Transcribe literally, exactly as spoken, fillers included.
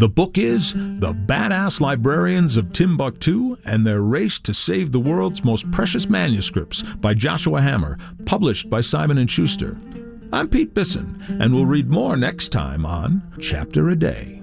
The book is The Badass Librarians of Timbuktu and Their Race to Save the World's Most Precious Manuscripts by Joshua Hammer, published by Simon and Schuster. I'm Pete Bisson, and we'll read more next time on Chapter a Day.